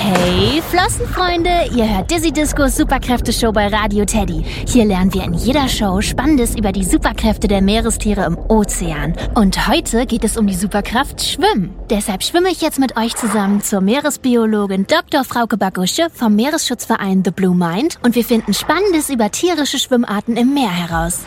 Hey Flossenfreunde, ihr hört Dizzy Discos Superkräfte-Show bei Radio Teddy. Hier lernen wir in jeder Show Spannendes über die Superkräfte der Meerestiere im Ozean. Und heute geht es um die Superkraft Schwimmen. Deshalb schwimme ich jetzt mit euch zusammen zur Meeresbiologin Dr. Frauke Bagusche vom Meeresschutzverein The Blue Mind und wir finden Spannendes über tierische Schwimmarten im Meer heraus.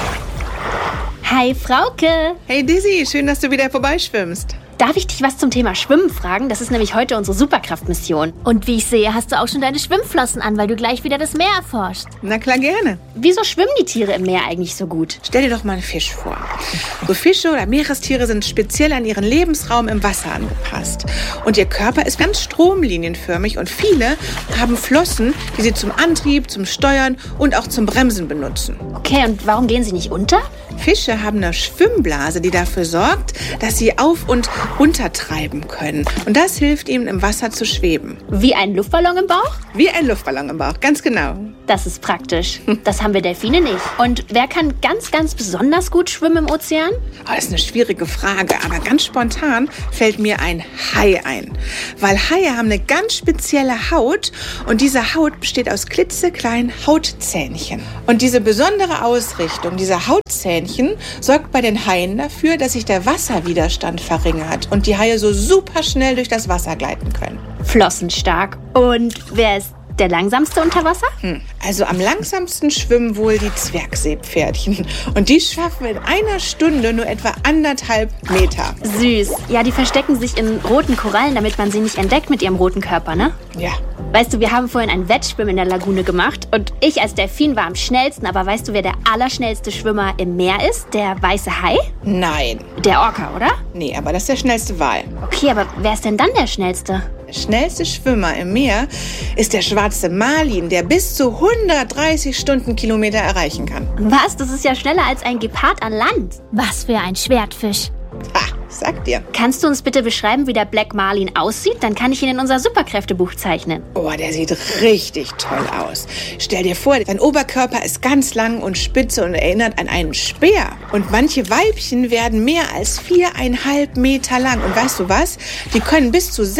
Hi Frauke! Hey Dizzy, schön, dass du wieder vorbeischwimmst. Darf ich dich was zum Thema Schwimmen fragen? Das ist nämlich heute unsere Superkraftmission. Und wie ich sehe, hast du auch schon deine Schwimmflossen an, weil du gleich wieder das Meer erforscht. Na klar, gerne. Wieso schwimmen die Tiere im Meer eigentlich so gut? Stell dir doch mal einen Fisch vor. So Fische oder Meerestiere sind speziell an ihren Lebensraum im Wasser angepasst. Und ihr Körper ist ganz stromlinienförmig und viele haben Flossen, die sie zum Antrieb, zum Steuern und auch zum Bremsen benutzen. Okay, und warum gehen sie nicht unter? Fische haben eine Schwimmblase, die dafür sorgt, dass sie auf- und untertreiben können. Und das hilft ihnen, im Wasser zu schweben. Wie ein Luftballon im Bauch? Wie ein Luftballon im Bauch, ganz genau. Das ist praktisch. Das haben wir Delfine nicht. Und wer kann ganz, ganz besonders gut schwimmen im Ozean? Oh, das ist eine schwierige Frage, aber ganz spontan fällt mir ein Hai ein. Weil Haie haben eine ganz spezielle Haut und diese Haut besteht aus klitzekleinen Hautzähnchen. Und diese besondere Ausrichtung dieser Hautzähnchen sorgt bei den Haien dafür, dass sich der Wasserwiderstand verringert und die Haie so super schnell durch das Wasser gleiten können. Flossenstark. Und wer ist der langsamste unter Wasser? Also am langsamsten schwimmen wohl die Zwergseepferdchen. Und die schaffen in einer Stunde nur etwa 1,5 Meter. Süß. Ja, die verstecken sich in roten Korallen, damit man sie nicht entdeckt mit ihrem roten Körper, ne? Ja. Weißt du, wir haben vorhin ein Wettschwimmen in der Lagune gemacht und ich als Delfin war am schnellsten, aber weißt du, wer der allerschnellste Schwimmer im Meer ist? Der weiße Hai? Nein. Der Orca, oder? Nee, aber das ist der schnellste Wal. Okay, aber wer ist denn dann der schnellste? Der schnellste Schwimmer im Meer ist der schwarze Marlin, der bis zu 130 Stundenkilometer erreichen kann. Was? Das ist ja schneller als ein Gepard an Land. Was für ein Schwertfisch. Ha, ich sag dir. Kannst du uns bitte beschreiben, wie der Black Marlin aussieht? Dann kann ich ihn in unser Superkräftebuch zeichnen. Oh, der sieht richtig toll aus. Stell dir vor, sein Oberkörper ist ganz lang und spitze und erinnert an einen Speer. Und manche Weibchen werden mehr als 4,5 Meter lang. Und weißt du was? Die können bis zu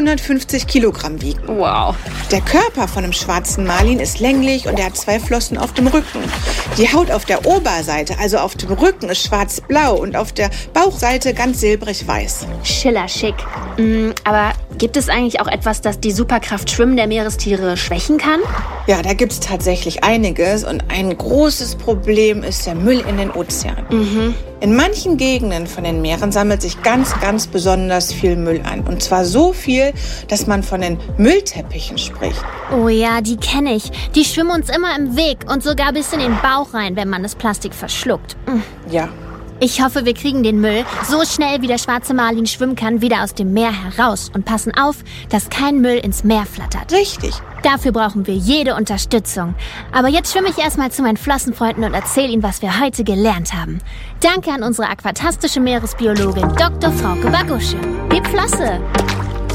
650 Kilogramm wiegen. Wow. Der Körper von einem schwarzen Marlin ist länglich und er hat 2 Flossen auf dem Rücken. Die Haut auf der Oberseite, also auf dem Rücken, ist schwarz-blau und auf der Bauchseite ganz silbrig-weiß. Schillerschick. Aber gibt es eigentlich auch etwas, das die Superkraft Schwimmen der Meerestiere schwächen kann? Ja, da gibt's tatsächlich einiges und ein großes Problem ist der Müll in den Ozeanen. In manchen Gegenden von den Meeren sammelt sich ganz, ganz besonders viel Müll an. Und zwar so viel, dass man von den Müllteppichen spricht. Oh ja, die kenne ich. Die schwimmen uns immer im Weg und sogar bis in den Bauch rein, wenn man das Plastik verschluckt. Ja. Ich hoffe, wir kriegen den Müll so schnell, wie der schwarze Marlin schwimmen kann, wieder aus dem Meer heraus und passen auf, dass kein Müll ins Meer flattert. Richtig. Dafür brauchen wir jede Unterstützung. Aber jetzt schwimme ich erstmal zu meinen Flossenfreunden und erzähle ihnen, was wir heute gelernt haben. Danke an unsere aquatastische Meeresbiologin Dr. Frauke Bagusche. Gib Flosse!